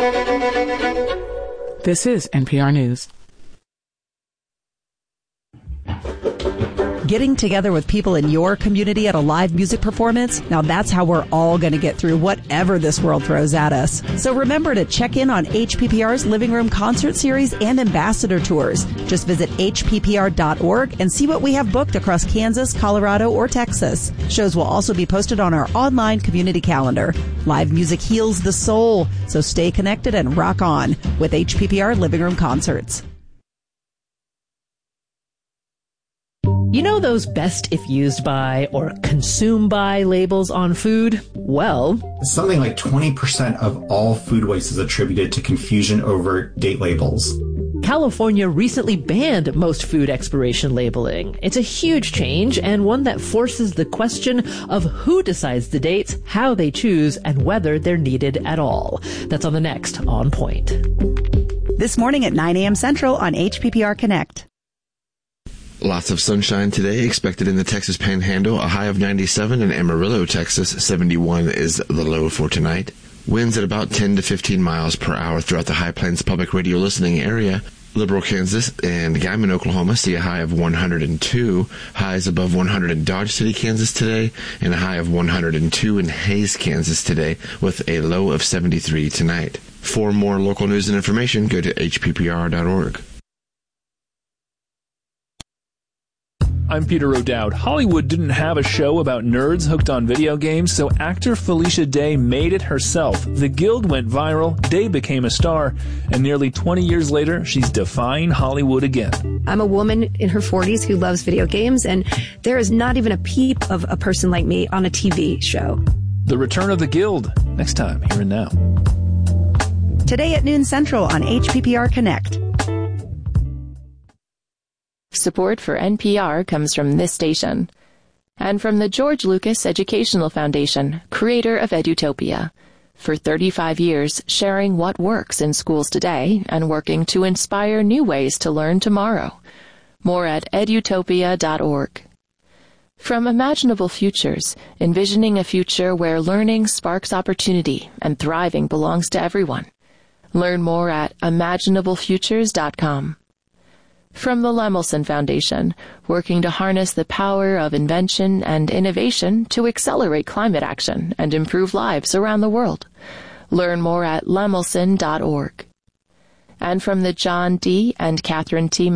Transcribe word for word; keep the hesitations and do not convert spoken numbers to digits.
This is N P R News. Getting together with people in your community at a live music performance, now that's how we're all going to get through whatever this world throws at us. So remember to check in on H P P R's Living Room Concert Series and Ambassador Tours. Just visit H P P R dot org and see what we have booked across Kansas, Colorado, or Texas. Shows will also be posted on our online community calendar. Live music heals the soul, so stay connected and rock on with H P P R Living Room Concerts. You know those best if used by or consumed by labels on food? Well, something like twenty percent of all food waste is attributed to confusion over date labels. California recently banned most food expiration labeling. It's a huge change and one that forces the question of who decides the dates, how they choose, and whether they're needed at all. That's on the next On Point. This morning at nine a.m. Central on H P P R Connect. Lots of sunshine today expected in the Texas Panhandle, a high of ninety-seven. In Amarillo, Texas, seventy-one is the low for tonight. Winds at about ten to fifteen miles per hour throughout the High Plains Public Radio listening area. Liberal, Kansas, and Guyman, Oklahoma, see a high of one hundred two. Highs above one hundred in Dodge City, Kansas today, and a high of one hundred two in Hays, Kansas today, with a low of seventy-three tonight. For more local news and information, go to H P P R dot org. I'm Peter O'Dowd. Hollywood didn't have a show about nerds hooked on video games, so actor Felicia Day made it herself. The Guild went viral, Day became a star, and nearly twenty years later, she's defying Hollywood again. I'm a woman in her forties who loves video games, and there is not even a peep of a person like me on a T V show. The Return of the Guild, next time, here and now. Today at noon Central on H P P R Connect. Support for N P R comes from this station and from the George Lucas Educational Foundation, creator of Edutopia. For thirty-five years, sharing what works in schools today and working to inspire new ways to learn tomorrow. More at edutopia dot org. From Imaginable Futures, envisioning a future where learning sparks opportunity and thriving belongs to everyone. Learn more at imaginable futures dot com. From the Lemelson Foundation, working to harness the power of invention and innovation to accelerate climate action and improve lives around the world. Learn more at lemelson dot org. And from the John D. and Catherine T.